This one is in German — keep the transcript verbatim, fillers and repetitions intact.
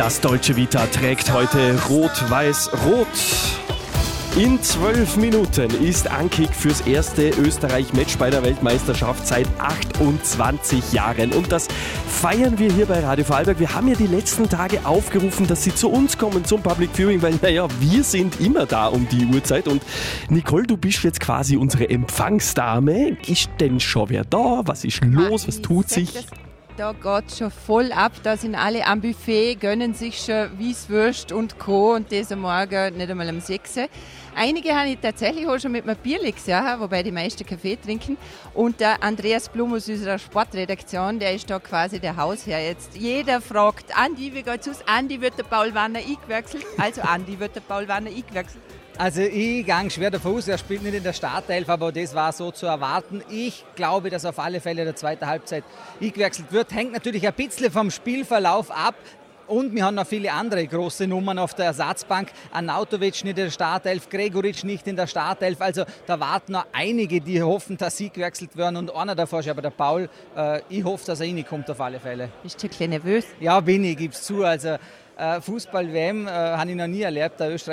Das Deutsche Vita trägt heute Rot-Weiß-Rot. In zwölf Minuten ist Ankick fürs erste Österreich-Match bei der Weltmeisterschaft seit achtundzwanzig Jahren. Und das feiern wir hier bei Radio Vorarlberg. Wir haben ja die letzten Tage aufgerufen, dass Sie zu uns kommen zum Public Viewing, weil, naja, wir sind immer da um die Uhrzeit. Und Nicole, du bist jetzt quasi unsere Empfangsdame. Ist denn schon wer da? Was ist los? Was tut sich? Da geht schon voll ab, da sind alle am Buffet, gönnen sich schon Wieswürst und Co. Und das am Morgen nicht einmal um sechs. Einige habe ich tatsächlich auch schon mit einem Bierli gesehen, wobei die meisten Kaffee trinken. Und der Andreas Blum aus unserer Sportredaktion, der ist da quasi der Hausherr jetzt. Jeder fragt, Andi, wie geht's aus? Andi, wird der Paul Wanner eingewechselt? Also Andi, wird der Paul Wanner eingewechselt? Also ich gehe schwer davon aus, er spielt nicht in der Startelf, aber das war so zu erwarten. Ich glaube, dass auf alle Fälle der zweite Halbzeit eingewechselt wird. Hängt natürlich ein bisschen vom Spielverlauf ab. Und wir haben noch viele andere große Nummern auf der Ersatzbank. Arnautovic nicht in der Startelf, Gregoritsch nicht in der Startelf. Also da warten noch einige, die hoffen, dass sie gewechselt werden. Und einer davon ist aber der Paul. Äh, ich hoffe, dass er reinkommt auf alle Fälle. Bist du ein bisschen nervös? Ja, bin ich, gib's zu. Also äh, Fußball-W M äh, habe ich noch nie erlebt. Der Österreich